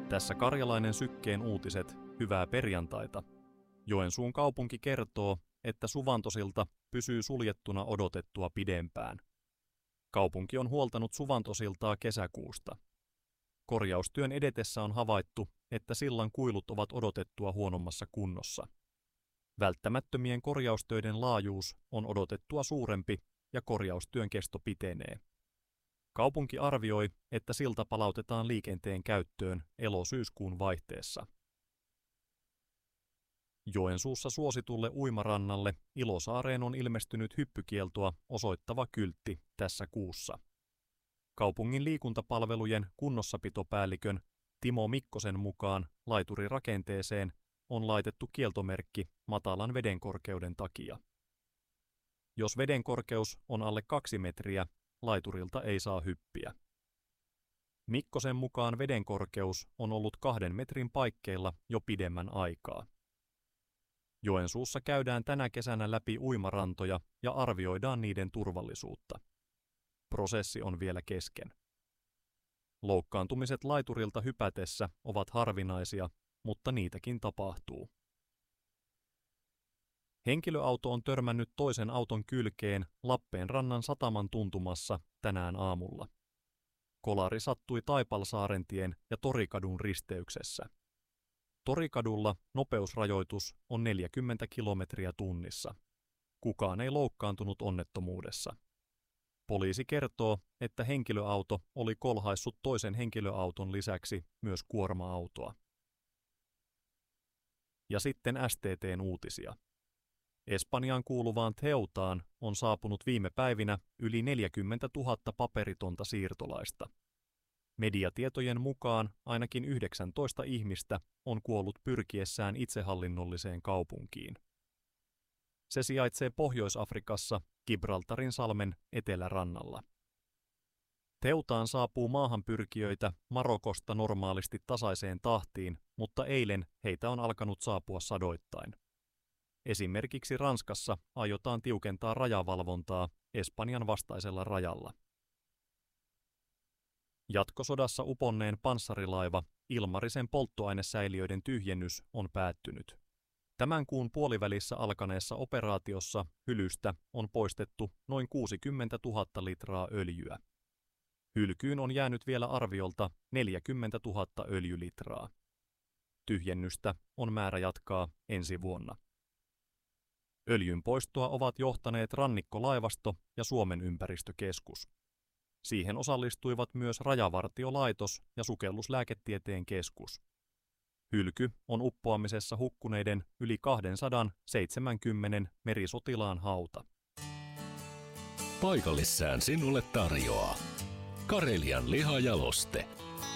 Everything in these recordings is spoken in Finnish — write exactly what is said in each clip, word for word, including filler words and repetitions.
Tässä Karjalainen Sykkeen uutiset, hyvää perjantaita. Joensuun kaupunki kertoo, että Suvantosilta pysyy suljettuna odotettua pidempään. Kaupunki on huoltanut Suvantosiltaa kesäkuusta. Korjaustyön edetessä on havaittu, että sillan kuilut ovat odotettua huonommassa kunnossa. Välttämättömien korjaustöiden laajuus on odotettua suurempi ja korjaustyön kesto pitenee. Kaupunki arvioi, että silta palautetaan liikenteen käyttöön elo-syyskuun vaihteessa. Joensuussa suositulle uimarannalle Ilosaareen on ilmestynyt hyppykieltoa osoittava kyltti tässä kuussa. Kaupungin liikuntapalvelujen kunnossapitopäällikön Timo Mikkosen mukaan laiturirakenteeseen on laitettu kieltomerkki matalan vedenkorkeuden takia. Jos vedenkorkeus on alle kaksi metriä, laiturilta ei saa hyppiä. Mikkosen mukaan vedenkorkeus on ollut kahden metrin paikkeilla jo pidemmän aikaa. Joensuussa käydään tänä kesänä läpi uimarantoja ja arvioidaan niiden turvallisuutta. Prosessi on vielä kesken. Loukkaantumiset laiturilta hypätessä ovat harvinaisia, mutta niitäkin tapahtuu. Henkilöauto on törmännyt toisen auton kylkeen Lappeenrannan sataman tuntumassa tänään aamulla. Kolari sattui Taipalsaarentien ja Torikadun risteyksessä. Torikadulla nopeusrajoitus on neljäkymmentä kilometriä tunnissa. Kukaan ei loukkaantunut onnettomuudessa. Poliisi kertoo, että henkilöauto oli kolhaissut toisen henkilöauton lisäksi myös kuorma-autoa. Ja sitten S T T:n uutisia. Espanjaan kuuluvaan Teutaan on saapunut viime päivinä yli neljäkymmentätuhatta paperitonta siirtolaista. Mediatietojen mukaan ainakin yhdeksäntoista ihmistä on kuollut pyrkiessään itsehallinnolliseen kaupunkiin. Se sijaitsee Pohjois-Afrikassa Gibraltarin salmen etelärannalla. Teutaan saapuu maahanpyrkijöitä Marokosta normaalisti tasaiseen tahtiin, mutta eilen heitä on alkanut saapua sadoittain. Esimerkiksi Ranskassa aiotaan tiukentaa rajavalvontaa Espanjan vastaisella rajalla. Jatkosodassa uponneen panssarilaiva Ilmarisen polttoainesäiliöiden tyhjennys on päättynyt. Tämän kuun puolivälissä alkaneessa operaatiossa hylystä on poistettu noin kuusikymmentätuhatta litraa öljyä. Hylkyyn on jäänyt vielä arviolta neljäkymmentätuhatta öljylitraa. Tyhjennystä on määrä jatkaa ensi vuonna. Öljyn poistoa ovat johtaneet Rannikkolaivasto ja Suomen ympäristökeskus. Siihen osallistuivat myös Rajavartiolaitos ja Sukelluslääketieteen keskus. Hylky on uppoamisessa hukkuneiden yli kaksisataaseitsemänkymmentä merisotilaan hauta. Paikallissään sinulle tarjoaa Karelian lihajaloste.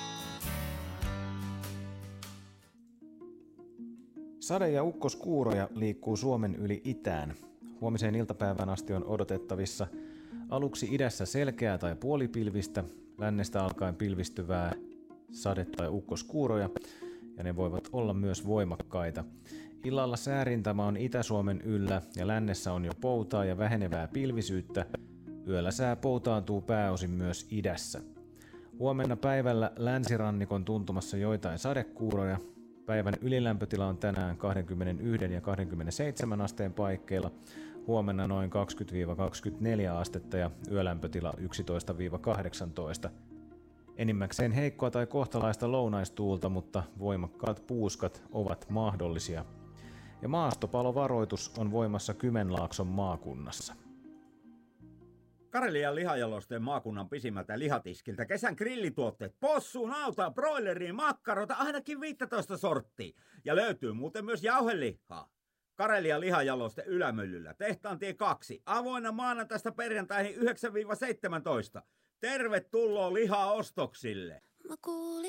Sade- ja ukkoskuuroja liikkuu Suomen yli itään. Huomiseen iltapäivän asti on odotettavissa aluksi idässä selkeää tai puolipilvistä, lännestä alkaen pilvistyvää sade- tai ukkoskuuroja, ja ne voivat olla myös voimakkaita. Illalla säärintama on Itä-Suomen yllä ja lännessä on jo poutaa ja vähenevää pilvisyyttä. Yöllä sää poutaantuu pääosin myös idässä. Huomenna päivällä länsirannikon tuntumassa joitain sadekuuroja. Päivän ylilämpötila on tänään kaksikymmentäyksi ja kaksikymmentäseitsemän asteen paikkeilla, huomenna noin kaksikymmentä kaksikymmentäneljä astetta ja yölämpötila yksitoista kahdeksantoista. Enimmäkseen heikkoa tai kohtalaista lounaistuulta, mutta voimakkaat puuskat ovat mahdollisia. Ja maastopalovaroitus on voimassa Kymenlaakson maakunnassa. Karelian lihajalosteen maakunnan pisimmältä lihatiskiltä kesän grillituotteet, possuun, nautaan, broileriin, makkarota, ainakin viisitoista sorttia. Ja löytyy muuten myös jauhelihaa. Karelian lihajaloste Ylämyllyllä, Tehtaantie kaksi, avoinna maanantaista perjantaihin yhdeksän seitsemäntoista. Tervetuloa lihaostoksille! Mä kuulin